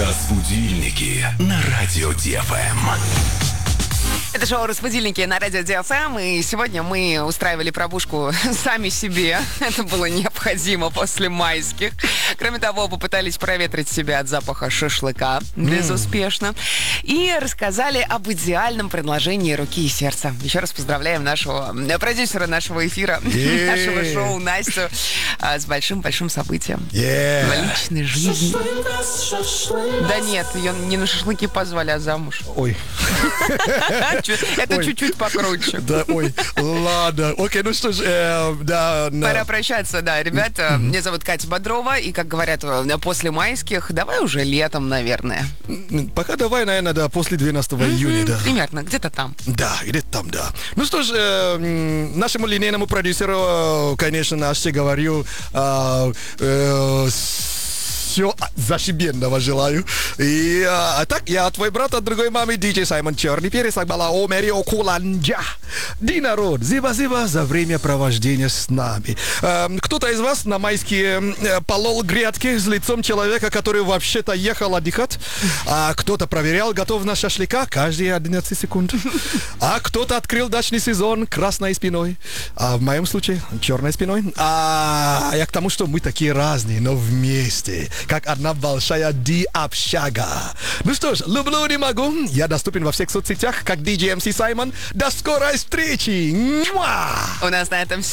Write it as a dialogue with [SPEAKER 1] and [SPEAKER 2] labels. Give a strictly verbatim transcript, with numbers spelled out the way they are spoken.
[SPEAKER 1] Разбудильники на радио Ди Эф Эм.
[SPEAKER 2] Это шоу «Разбудильники» на радио Ди Эф Эм, и сегодня мы устраивали пробужку сами себе. Это было необходимо после майских. Кроме того, попытались проветрить себя от запаха шашлыка безуспешно. И рассказали об идеальном предложении руки и сердца. Еще раз поздравляем нашего продюсера нашего эфира,
[SPEAKER 3] Yeah.
[SPEAKER 2] нашего шоу Настю а, с большим-большим событием.
[SPEAKER 3] Yeah.
[SPEAKER 2] В личной жизни. Да нет, ее не на шашлыки позвали, а замуж.
[SPEAKER 3] Ой.
[SPEAKER 2] Это
[SPEAKER 3] Ой.
[SPEAKER 2] чуть-чуть покруче.
[SPEAKER 3] Да, ой, ладно. Окей, ну что ж, э, да, да.
[SPEAKER 2] Пора прощаться, да, ребята. Меня зовут Катя Бодрова, и, как говорят, э, после майских, давай уже летом, наверное.
[SPEAKER 3] Пока давай, наверное, да, после двенадцатого июня, да.
[SPEAKER 2] Примерно, где-то там.
[SPEAKER 3] Да, где-то там, да. Ну что ж, э, м, нашему линейному продюсеру, э, конечно, Насте говорю, э, э, все зашибенного желаю. И а, а так, я твой брат от другой мамы, диджей Саймон Черный Перец, Акбала Омери Окуланджа. Ди народ, зиба-зиба за время провождения с нами. Э, кто-то из вас на майские э, полол грядки с лицом человека, который вообще-то ехал отдыхать, а кто-то проверял готовность шашлыка каждые одиннадцать секунд, а кто-то открыл дачный сезон красной спиной, а в моем случае черной спиной. А я к тому, что мы такие разные, но вместе, как одна большая ди-общага. Ну что ж, люблю, не могу. Я доступен во всех соцсетях, как ди джей эм си Саймон. До скорой встречи! Муа!
[SPEAKER 2] У нас на этом